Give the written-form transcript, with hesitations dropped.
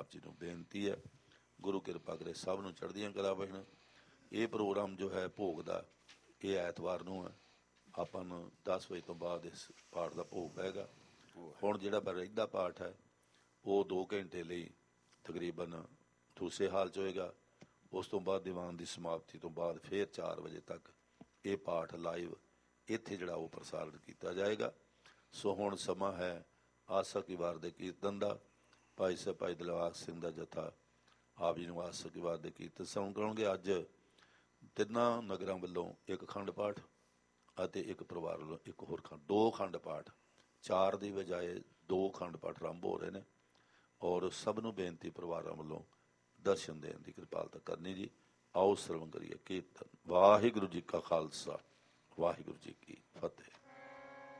ਆਪ ਜੀ ਨੂੰ ਬੇਨਤੀ ਹੈ, ਗੁਰੂ ਕਿਰਪਾ ਕਰੇ ਸਭ ਨੂੰ ਚੜ੍ਹਦੀਆਂ ਕਲਾ ਬਖਸ਼ਣ। ਇਹ ਪ੍ਰੋਗਰਾਮ ਜੋ ਹੈ ਭੋਗ ਦਾ, ਇਹ ਐਤਵਾਰ ਨੂੰ ਹੈ। ਆਪਾਂ ਨੂੰ 10 ਵਜੇ ਤੋਂ ਬਾਅਦ ਇਸ ਪਾਠ ਦਾ ਭੋਗ ਪਏਗਾ। ਹੁਣ ਜਿਹੜਾ ਰਹਿੰਦਾ ਪਾਠ ਹੈ ਉਹ 2 ਘੰਟੇ ਲਈ ਤਕਰੀਬਨ ਦੂਸਰੇ ਹਾਲ 'ਚ ਹੋਏਗਾ। ਉਸ ਤੋਂ ਬਾਅਦ ਦੀਵਾਨ ਦੀ ਸਮਾਪਤੀ ਤੋਂ ਬਾਅਦ ਫਿਰ 4 ਵਜੇ ਤੱਕ ਇਹ ਪਾਠ ਲਾਈਵ ਇੱਥੇ ਜਿਹੜਾ ਉਹ ਪ੍ਰਸਾਰਿਤ ਕੀਤਾ ਜਾਏਗਾ। ਸੋ ਹੁਣ ਸਮਾਂ ਹੈ ਆਸਾ ਕੀ ਵਾਰ ਦੇ ਕੀਰਤਨ ਦਾ। ਭਾਈ ਸਾਹਿਬ ਭਾਈ ਦਿਲਬਾਗ ਸਿੰਘ ਦਾ ਜਥਾ ਆਪ ਜੀ ਨੂੰ ਆਸਾ ਕੀ ਵਾਰ ਦੇ ਕੀਰਤਨ ਸੁਣਾਉਣ ਕਰਾਉਣਗੇ। ਅੱਜ ਤਿੰਨਾਂ ਨਗਰਾਂ ਵੱਲੋਂ ਇੱਕ ਅਖੰਡ ਪਾਠ ਅਤੇ ਇੱਕ ਪਰਿਵਾਰ ਵੱਲੋਂ ਇੱਕ ਹੋਰ 2 ਅਖੰਡ ਪਾਠ, 4 ਦੀ ਬਜਾਏ 2 ਅਖੰਡ ਪਾਠ ਆਰੰਭ ਹੋ ਰਹੇ ਨੇ। ਔਰ ਸਭ ਨੂੰ ਬੇਨਤੀ ਪਰਿਵਾਰਾਂ ਵੱਲੋਂ ਦਰਸ਼ਨ ਦੇਣ ਦੀ ਕਿਰਪਾਲਤਾ ਕਰਨੀ ਜੀ। ਆਓ ਸਰਵਣ ਕਰੀਏ ਕੀਰਤਨ। ਵਾਹਿਗੁਰੂ ਜੀ ਕਾ ਖਾਲਸਾ, ਵਾਹਿਗੁਰੂ ਜੀ ਕੀ ਫਤਿਹ।